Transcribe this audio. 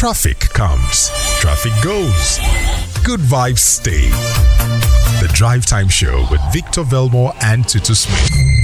Traffic comes, traffic goes. Good vibes stay. The Drive Time Show with Victor Velmore and Tutu Smith.